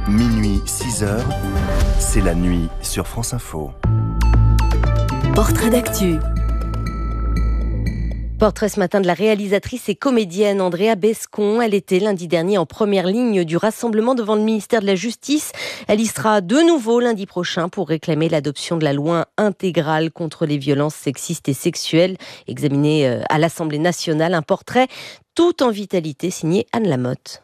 Minuit, 6h, c'est la nuit sur France Info. Portrait d'actu. Portrait ce matin de la réalisatrice et comédienne Andrea Bescon. Elle était lundi dernier en première ligne du rassemblement devant le ministère de la Justice. Elle y sera de nouveau lundi prochain pour réclamer l'adoption de la loi intégrale contre les violences sexistes et sexuelles, examinée à l'Assemblée nationale. Un portrait tout en vitalité signé Anne Lamotte.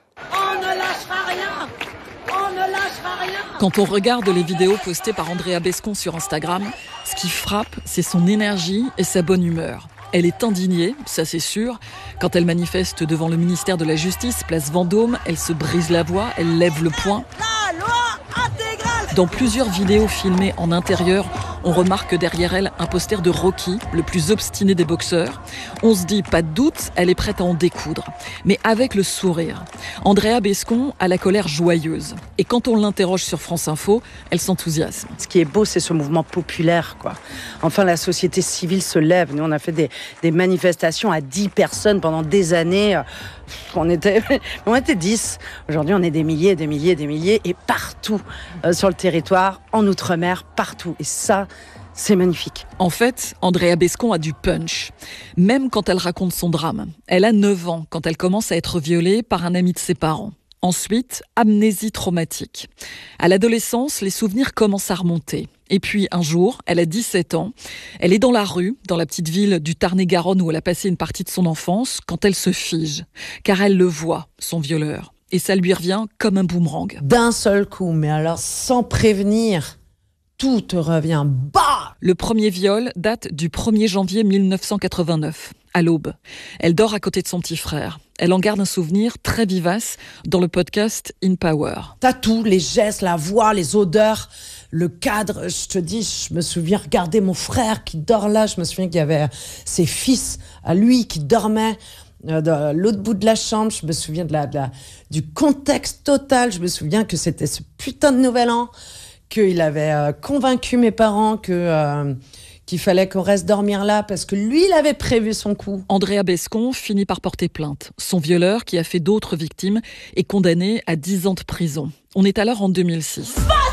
Quand on regarde les vidéos postées par Andrea Bescon sur Instagram, ce qui frappe, c'est son énergie et sa bonne humeur. Elle est indignée, ça c'est sûr. Quand elle manifeste devant le ministère de la Justice, place Vendôme, elle se brise la voix, elle lève le poing. La loi intégrale ! Dans plusieurs vidéos filmées en intérieur, on remarque derrière elle un poster de Rocky, le plus obstiné des boxeurs. On se dit, pas de doute, elle est prête à en découdre. Mais avec le sourire. Andrea Bescon a la colère joyeuse. Et quand on l'interroge sur France Info, elle s'enthousiasme. Ce qui est beau, c'est ce mouvement populaire, quoi. Enfin, la société civile se lève. Nous, on a fait des manifestations à 10 personnes pendant des années. On était 10. Aujourd'hui, on est des milliers, et partout sur le territoire, en Outre-mer, partout. Et ça, c'est magnifique. En fait, Andrea Bescon a du punch. Même quand elle raconte son drame. Elle a 9 ans quand elle commence à être violée par un ami de ses parents. Ensuite, amnésie traumatique. À l'adolescence, les souvenirs commencent à remonter. Et puis, un jour, elle a 17 ans. Elle est dans la rue, dans la petite ville du Tarn-et-Garonne où elle a passé une partie de son enfance, quand elle se fige. Car elle le voit, son violeur. Et ça lui revient comme un boomerang. D'un seul coup, mais alors sans prévenir, tout te revient bas. Le premier viol date du 1er janvier 1989, à l'aube. Elle dort à côté de son petit frère. Elle en garde un souvenir très vivace dans le podcast In Power. T'as tout, les gestes, la voix, les odeurs, le cadre. Je te dis, je me souviens regarder mon frère qui dort là. Je me souviens qu'il y avait ses fils à lui qui dormaient de l'autre bout de la chambre. Je me souviens du contexte total. Je me souviens que c'était ce putain de nouvel an, qu'il avait convaincu mes parents qu'il fallait qu'on reste dormir là parce que lui, il avait prévu son coup. Andrea Bescon finit par porter plainte. Son violeur, qui a fait d'autres victimes, est condamné à 10 ans de prison. On est alors en 2006.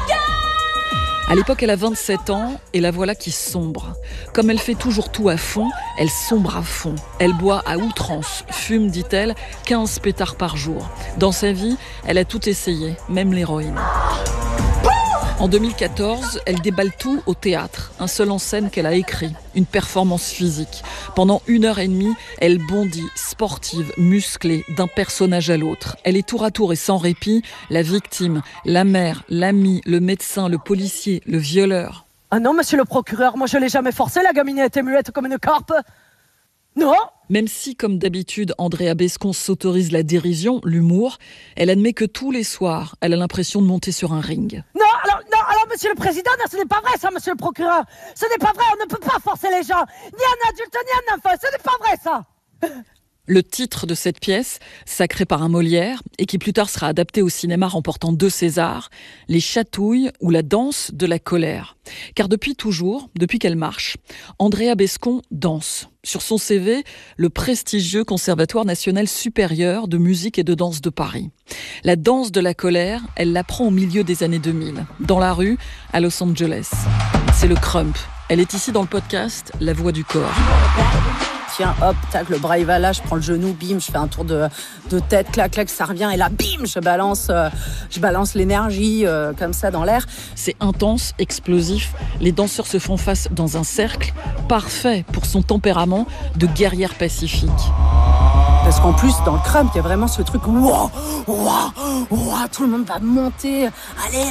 À l'époque, elle a 27 ans et la voilà qui sombre. Comme elle fait toujours tout à fond, elle sombre à fond. Elle boit à outrance, fume, dit-elle, 15 pétards par jour. Dans sa vie, elle a tout essayé, même l'héroïne. En 2014, elle déballe tout au théâtre, un seul en scène qu'elle a écrit, une performance physique. Pendant 1h30, elle bondit, sportive, musclée, d'un personnage à l'autre. Elle est tour à tour et sans répit, la victime, la mère, l'ami, le médecin, le policier, le violeur. Ah non, monsieur le procureur, moi je l'ai jamais forcé, la gamine était muette comme une carpe. Non. Même si, comme d'habitude, Andrea Bescon s'autorise la dérision, l'humour, elle admet que tous les soirs, elle a l'impression de monter sur un ring. Non, alors, monsieur le président, non, ce n'est pas vrai ça, monsieur le procureur. Ce n'est pas vrai, on ne peut pas forcer les gens, ni un adulte, ni un enfant, ce n'est pas vrai ça. Le titre de cette pièce, sacrée par un Molière, et qui plus tard sera adaptée au cinéma remportant 2 Césars, Les Chatouilles ou la danse de la colère. Car depuis toujours, depuis qu'elle marche, Andrea Bescon danse. Sur son CV, le prestigieux Conservatoire national supérieur de musique et de danse de Paris. La danse de la colère, elle l'apprend au milieu des années 2000, dans la rue, à Los Angeles. C'est le crump. Elle est ici dans le podcast La Voix du corps. Tiens, hop, tac, le bras il va là, je prends le genou, bim, je fais un tour de tête, clac, clac, ça revient, et là, bim, je balance l'énergie comme ça dans l'air. C'est intense, explosif. Les danseurs se font face dans un cercle, parfait pour son tempérament de guerrière pacifique. Parce qu'en plus, dans le crump, il y a vraiment ce truc, wow, tout le monde va monter, allez,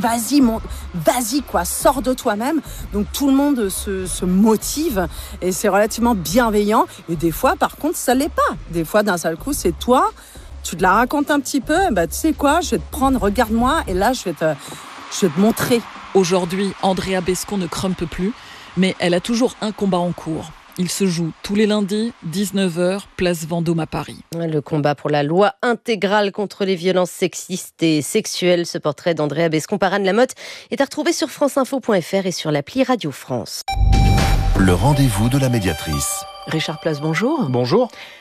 vas-y, quoi, sors de toi-même. Donc tout le monde se motive et c'est relativement bienveillant. Et des fois, par contre, ça l'est pas. Des fois, d'un seul coup, c'est toi, tu te la racontes un petit peu, tu sais quoi, je vais te prendre, regarde-moi, et là, je vais te montrer. Aujourd'hui, Andrea Bescon ne crumpe plus, mais elle a toujours un combat en cours. Il se joue tous les lundis, 19h, place Vendôme à Paris. Le combat pour la loi intégrale contre les violences sexistes et sexuelles. Ce portrait d'Andrea Bescon par Anne Lamotte est à retrouver sur franceinfo.fr et sur l'appli Radio France. Le rendez-vous de la médiatrice. Richard Place, bonjour. Bonjour.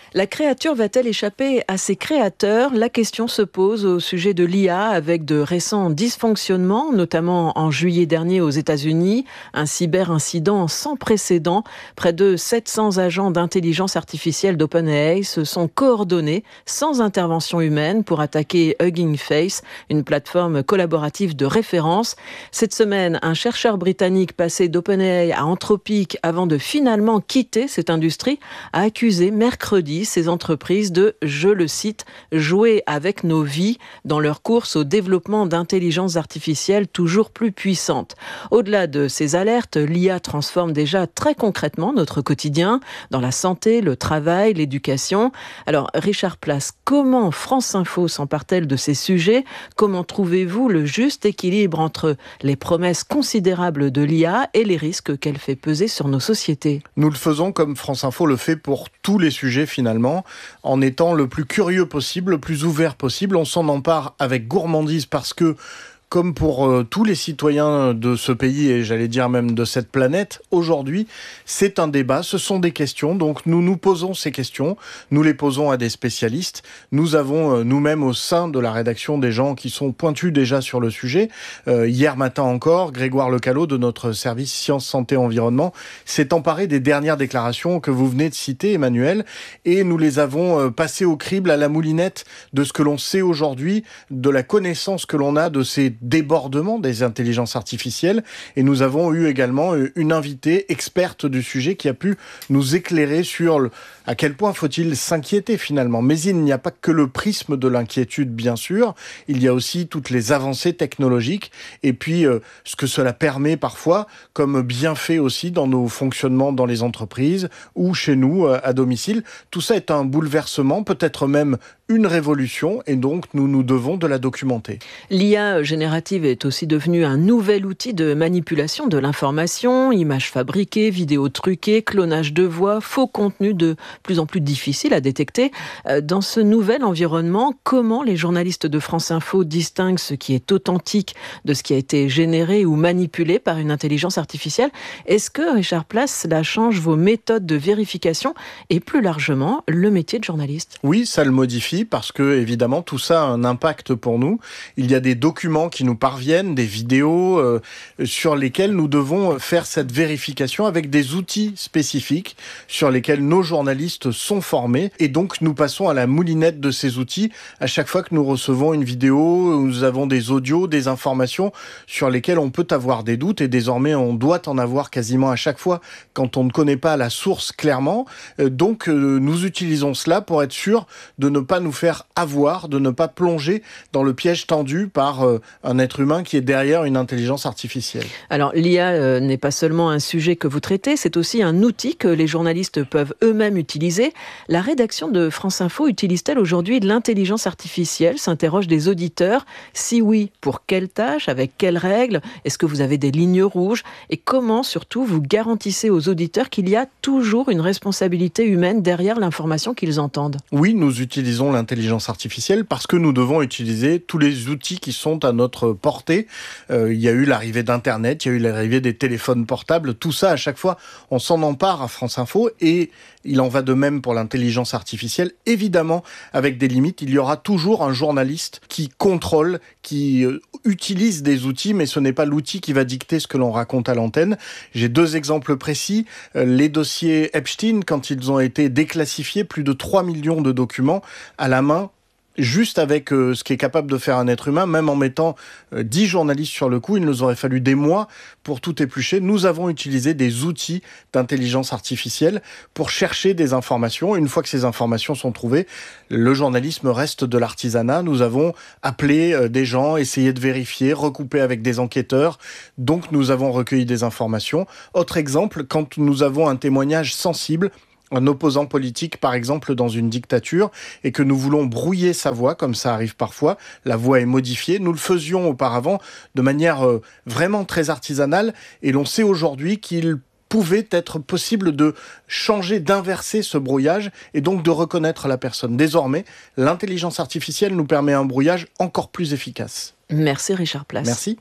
La créature va-t-elle échapper à ses créateurs ? La question se pose au sujet de l'IA avec de récents dysfonctionnements, notamment en juillet dernier aux États-Unis, un cyberincident sans précédent. Près de 700 agents d'intelligence artificielle d'OpenAI se sont coordonnés sans intervention humaine pour attaquer Hugging Face, une plateforme collaborative de référence. Cette semaine, un chercheur britannique passé d'OpenAI à Anthropic avant de finalement quitter cette industrie a accusé mercredi ces entreprises de, je le cite, jouer avec nos vies dans leur course au développement d'intelligence artificielle toujours plus puissante. Au-delà de ces alertes, l'IA transforme déjà très concrètement notre quotidien dans la santé, le travail, l'éducation. Alors, Richard Place, comment France Info s'empare-t-elle de ces sujets ? Comment trouvez-vous le juste équilibre entre les promesses considérables de l'IA et les risques qu'elle fait peser sur nos sociétés ? Nous le faisons comme France Info le fait pour tous les sujets finalement, en étant le plus curieux possible, le plus ouvert possible. On s'en empare avec gourmandise parce que, comme pour tous les citoyens de ce pays et j'allais dire même de cette planète, aujourd'hui, c'est un débat, ce sont des questions. Donc nous nous posons ces questions, nous les posons à des spécialistes. Nous avons nous-mêmes au sein de la rédaction des gens qui sont pointus déjà sur le sujet. Hier matin encore, Grégoire Lecallot de notre service Sciences, Santé, Environnement s'est emparé des dernières déclarations que vous venez de citer, Emmanuel, et nous les avons passées au crible, à la moulinette de ce que l'on sait aujourd'hui, de la connaissance que l'on a de ces débordement des intelligences artificielles, et nous avons eu également une invitée experte du sujet qui a pu nous éclairer sur à quel point faut-il s'inquiéter finalement. Mais il n'y a pas que le prisme de l'inquiétude, bien sûr, il y a aussi toutes les avancées technologiques et puis ce que cela permet parfois comme bienfait aussi dans nos fonctionnements dans les entreprises ou chez nous à domicile. Tout ça est un bouleversement, peut-être même une révolution, et donc nous devons de la documenter. L'IA générative est aussi devenue un nouvel outil de manipulation de l'information, images fabriquées, vidéos truquées, clonage de voix, faux contenus de plus en plus difficiles à détecter. Dans ce nouvel environnement, comment les journalistes de France Info distinguent ce qui est authentique de ce qui a été généré ou manipulé par une intelligence artificielle ? Est-ce que, Richard Place, cela change vos méthodes de vérification et plus largement le métier de journaliste ? Oui, ça le modifie parce que, évidemment, tout ça a un impact pour nous. Il y a des documents qui nous parviennent, des vidéos sur lesquelles nous devons faire cette vérification avec des outils spécifiques sur lesquels nos journalistes sont formés. Et donc, nous passons à la moulinette de ces outils à chaque fois que nous recevons une vidéo, où nous avons des audios, des informations sur lesquelles on peut avoir des doutes. Et désormais, on doit en avoir quasiment à chaque fois quand on ne connaît pas la source clairement. Donc, nous utilisons cela pour être sûr de ne pas nous faire avoir, de ne pas plonger dans le piège tendu par un être humain qui est derrière une intelligence artificielle. Alors, l'IA n'est pas seulement un sujet que vous traitez, c'est aussi un outil que les journalistes peuvent eux-mêmes utiliser. La rédaction de France Info utilise-t-elle aujourd'hui de l'intelligence artificielle ? S'interrogent des auditeurs. Si oui, pour quelles tâches ? Avec quelles règles ? Est-ce que vous avez des lignes rouges ? Et comment, surtout, vous garantissez aux auditeurs qu'il y a toujours une responsabilité humaine derrière l'information qu'ils entendent ? Oui, nous utilisons l'intelligence artificielle parce que nous devons utiliser tous les outils qui sont à notre portée. Il y a eu l'arrivée d'Internet, il y a eu l'arrivée des téléphones portables, tout ça à chaque fois on s'en empare à France Info et il en va de même pour l'intelligence artificielle. Évidemment, avec des limites, il y aura toujours un journaliste qui contrôle, qui utilise des outils, mais ce n'est pas l'outil qui va dicter ce que l'on raconte à l'antenne. J'ai 2 exemples précis. Les dossiers Epstein, quand ils ont été déclassifiés, plus de 3 millions de documents à la main, juste avec ce qu'est capable de faire un être humain, même en mettant 10 journalistes sur le coup, il nous aurait fallu des mois pour tout éplucher. Nous avons utilisé des outils d'intelligence artificielle pour chercher des informations. Une fois que ces informations sont trouvées, le journalisme reste de l'artisanat. Nous avons appelé des gens, essayé de vérifier, recoupé avec des enquêteurs. Donc nous avons recueilli des informations. Autre exemple, quand nous avons un témoignage sensible, un opposant politique, par exemple, dans une dictature, et que nous voulons brouiller sa voix, comme ça arrive parfois, la voix est modifiée. Nous le faisions auparavant de manière vraiment très artisanale, et l'on sait aujourd'hui qu'il pouvait être possible de changer, d'inverser ce brouillage, et donc de reconnaître la personne. Désormais, l'intelligence artificielle nous permet un brouillage encore plus efficace. Merci Richard Place. Merci.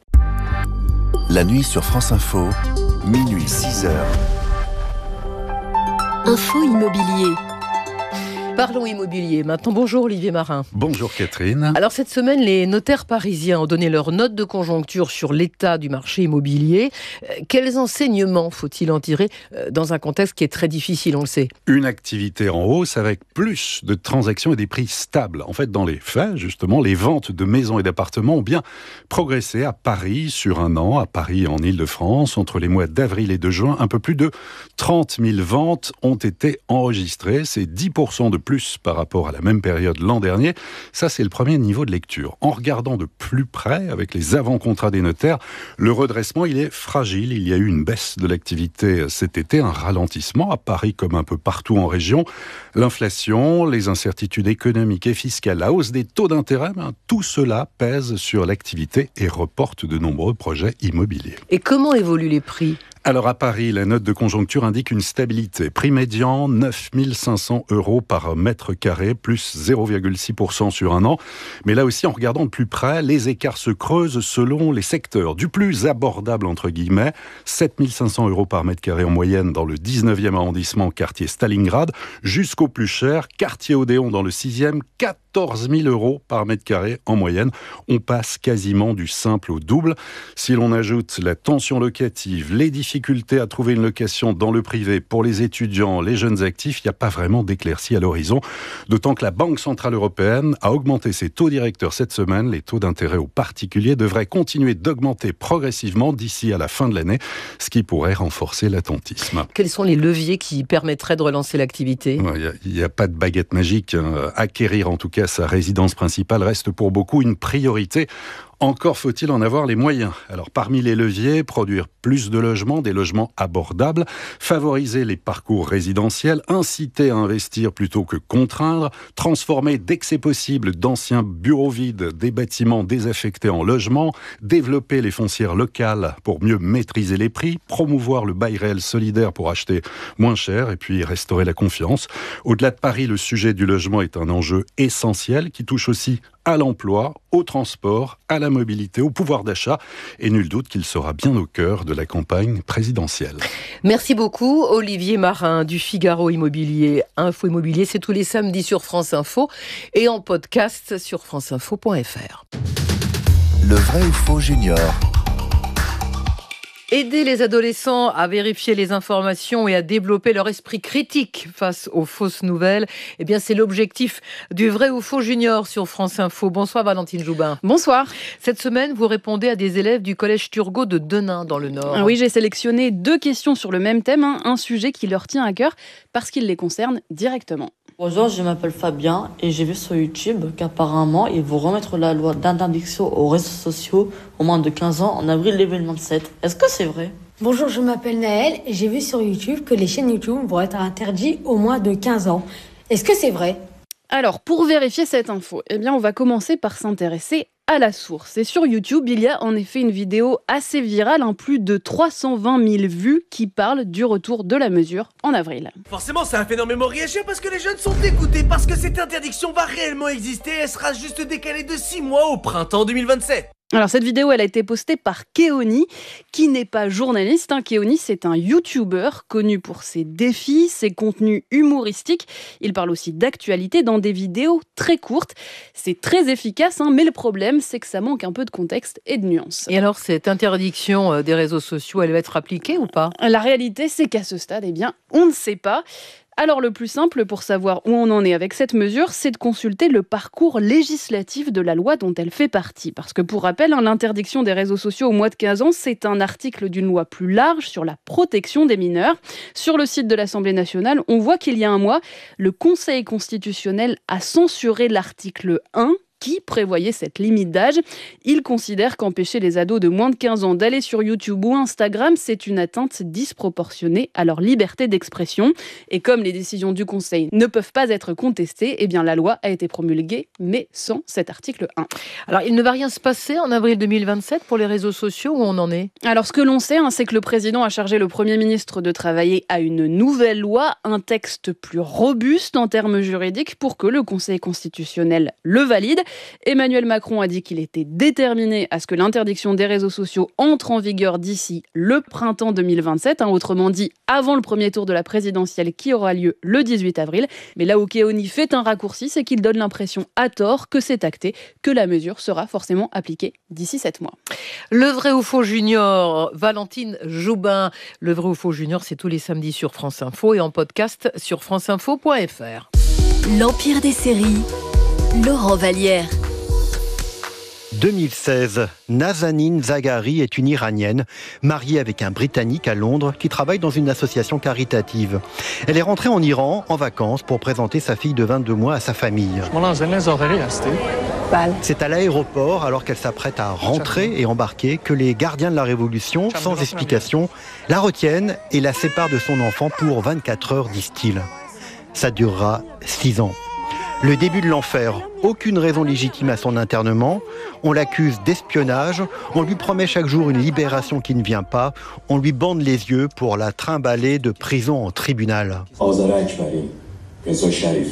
La nuit sur France Info, minuit 6h. Info immobilier. Parlons immobilier. Maintenant, bonjour Olivier Marin. Bonjour Catherine. Alors cette semaine, les notaires parisiens ont donné leur note de conjoncture sur l'état du marché immobilier. Quels enseignements faut-il en tirer dans un contexte qui est très difficile, on le sait? Une activité en hausse avec plus de transactions et des prix stables. En fait, dans les faits, justement, les ventes de maisons et d'appartements ont bien progressé à Paris sur un an, à Paris en Île-de-France. Entre les mois d'avril et de juin, un peu plus de 30 000 ventes ont été enregistrées. C'est 10% de plus par rapport à la même période l'an dernier. Ça, c'est le premier niveau de lecture. En regardant de plus près, avec les avant-contrats des notaires, le redressement, il est fragile. Il y a eu une baisse de l'activité cet été, un ralentissement à Paris comme un peu partout en région. L'inflation, les incertitudes économiques et fiscales, la hausse des taux d'intérêt, tout cela pèse sur l'activité et reporte de nombreux projets immobiliers. Et comment évoluent les prix ? Alors à Paris, la note de conjoncture indique une stabilité. Prix médian, 9 500 € par mètre carré, plus 0,6% sur un an. Mais là aussi, en regardant de plus près, les écarts se creusent selon les secteurs. Du plus abordable, entre guillemets, 7 500 € par mètre carré en moyenne dans le 19e arrondissement, quartier Stalingrad, jusqu'au plus cher, quartier Odéon dans le 6e, 14 000 € par mètre carré en moyenne. On passe quasiment du simple au double. Si l'on ajoute la tension locative, les difficultés à trouver une location dans le privé pour les étudiants, les jeunes actifs, il n'y a pas vraiment d'éclaircie à l'horizon. D'autant que la Banque Centrale Européenne a augmenté ses taux directeurs cette semaine. Les taux d'intérêt aux particuliers devraient continuer d'augmenter progressivement d'ici à la fin de l'année, ce qui pourrait renforcer l'attentisme. Quels sont les leviers qui permettraient de relancer l'activité ? Il n'y a pas de baguette magique. Acquérir en tout cas sa résidence principale reste pour beaucoup une priorité. Encore faut-il en avoir les moyens. Alors parmi les leviers, produire plus de logements, des logements abordables, favoriser les parcours résidentiels, inciter à investir plutôt que contraindre, transformer dès que c'est possible d'anciens bureaux vides, des bâtiments désaffectés en logements, développer les foncières locales pour mieux maîtriser les prix, promouvoir le bail réel solidaire pour acheter moins cher et puis restaurer la confiance. Au-delà de Paris, le sujet du logement est un enjeu essentiel qui touche aussi à l'emploi, au transport, à la mobilité, au pouvoir d'achat. Et nul doute qu'il sera bien au cœur de la campagne présidentielle. Merci beaucoup, Olivier Marin du Figaro Immobilier. Info Immobilier, c'est tous les samedis sur France Info et en podcast sur franceinfo.fr. Le vrai ou faux junior. Aider les adolescents à vérifier les informations et à développer leur esprit critique face aux fausses nouvelles, eh bien c'est l'objectif du vrai ou faux junior sur France Info. Bonsoir Valentine Joubin. Bonsoir. Cette semaine, vous répondez à des élèves du collège Turgot de Denain dans le Nord. Oui, j'ai sélectionné 2 questions sur le même thème, un sujet qui leur tient à cœur parce qu'il les concerne directement. Bonjour, je m'appelle Fabien et j'ai vu sur YouTube qu'apparemment ils vont remettre la loi d'interdiction aux réseaux sociaux aux moins de 15 ans en avril 2027. Est-ce que c'est vrai ? Bonjour, je m'appelle Naël et j'ai vu sur YouTube que les chaînes YouTube vont être interdites aux moins de 15 ans. Est-ce que c'est vrai ? Alors, pour vérifier cette info, eh bien, on va commencer par s'intéresser à la source. Et sur YouTube, il y a en effet une vidéo assez virale, plus de 320 000 vues, qui parle du retour de la mesure en avril. Forcément, c'est un phénomène réagir parce que les jeunes sont dégoûtés, parce que cette interdiction va réellement exister et elle sera juste décalée de 6 mois au printemps 2027. Alors cette vidéo, elle a été postée par Keoni, qui n'est pas journaliste. Keoni, c'est un YouTuber connu pour ses défis, ses contenus humoristiques. Il parle aussi d'actualité dans des vidéos très courtes. C'est très efficace, mais le problème, c'est que ça manque un peu de contexte et de nuances. Et alors, cette interdiction des réseaux sociaux, elle va être appliquée ou pas ? La réalité, c'est qu'à ce stade, on ne sait pas. Alors le plus simple pour savoir où on en est avec cette mesure, c'est de consulter le parcours législatif de la loi dont elle fait partie. Parce que pour rappel, l'interdiction des réseaux sociaux au moins de 15 ans, c'est un article d'une loi plus large sur la protection des mineurs. Sur le site de l'Assemblée nationale, on voit qu'il y a un mois, le Conseil constitutionnel a censuré l'article 1 qui prévoyait cette limite d'âge. Il considère qu'empêcher les ados de moins de 15 ans d'aller sur YouTube ou Instagram, c'est une atteinte disproportionnée à leur liberté d'expression. Et comme les décisions du Conseil ne peuvent pas être contestées, la loi a été promulguée, mais sans cet article 1. Alors, il ne va rien se passer en avril 2027 pour les réseaux sociaux, où on en est ? Alors, ce que l'on sait, c'est que le président a chargé le Premier ministre de travailler à une nouvelle loi, un texte plus robuste en termes juridiques pour que le Conseil constitutionnel le valide. Emmanuel Macron a dit qu'il était déterminé à ce que l'interdiction des réseaux sociaux entre en vigueur d'ici le printemps 2027, autrement dit avant le premier tour de la présidentielle qui aura lieu le 18 avril. Mais là où Keoni fait un raccourci, c'est qu'il donne l'impression à tort que c'est acté, que la mesure sera forcément appliquée d'ici 7 mois. Le vrai ou faux junior, Valentine Joubin. Le vrai ou faux junior, c'est tous les samedis sur France Info et en podcast sur franceinfo.fr. L'Empire des séries, Laurent Vallière. 2016, Nazanin Zaghari est une Iranienne, mariée avec un Britannique à Londres qui travaille dans une association caritative. Elle est rentrée en Iran en vacances pour présenter sa fille de 22 mois à sa famille. C'est à l'aéroport, alors qu'elle s'apprête à rentrer et embarquer, que les gardiens de la Révolution, sans explication, la retiennent et la séparent de son enfant pour 24 heures, disent-ils. Ça durera 6 ans. Le début de l'enfer, aucune raison légitime à son internement, on l'accuse d'espionnage, on lui promet chaque jour une libération qui ne vient pas, on lui bande les yeux pour la trimballer de prison en tribunal. Je ne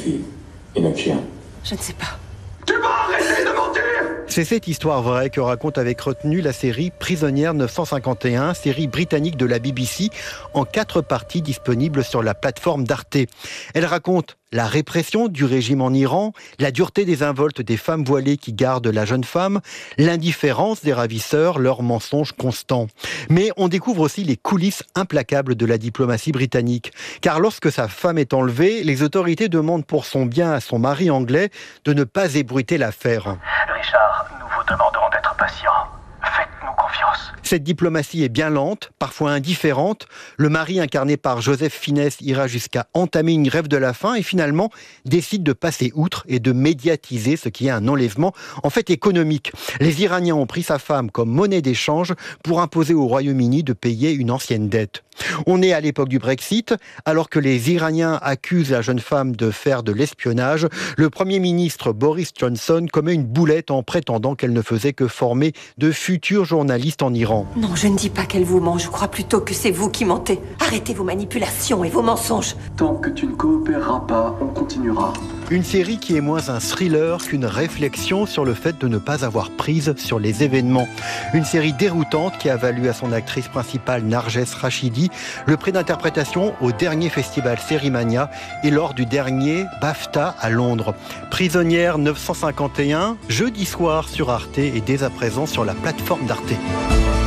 sais pas. Tu vas arrêter de mentir! C'est cette histoire vraie que raconte avec retenue la série Prisonnière 951, série britannique de la BBC, en 4 parties disponibles sur la plateforme d'Arte. Elle raconte la répression du régime en Iran, la dureté des involtes des femmes voilées qui gardent la jeune femme, l'indifférence des ravisseurs, leurs mensonges constants. Mais on découvre aussi les coulisses implacables de la diplomatie britannique. Car lorsque sa femme est enlevée, les autorités demandent pour son bien à son mari anglais de ne pas ébruiter l'affaire. Richard, nous vous demanderons d'être patient. Faites-nous confiance. Cette diplomatie est bien lente, parfois indifférente. Le mari, incarné par Joseph Fiennes, ira jusqu'à entamer une grève de la faim et finalement décide de passer outre et de médiatiser ce qui est un enlèvement, en fait économique. Les Iraniens ont pris sa femme comme monnaie d'échange pour imposer au Royaume-Uni de payer une ancienne dette. On est à l'époque du Brexit, alors que les Iraniens accusent la jeune femme de faire de l'espionnage. Le Premier ministre Boris Johnson commet une boulette en prétendant qu'elle ne faisait que former de futurs journalistes en Iran. Non, je ne dis pas qu'elle vous ment, je crois plutôt que c'est vous qui mentez. Arrêtez vos manipulations et vos mensonges. Tant que tu ne coopéreras pas, on continuera. Une série qui est moins un thriller qu'une réflexion sur le fait de ne pas avoir prise sur les événements. Une série déroutante qui a valu à son actrice principale Narges Rachidi le prix d'interprétation au dernier festival Sérimania et lors du dernier BAFTA à Londres. Prisonnière 951, jeudi soir sur Arte et dès à présent sur la plateforme d'Arte.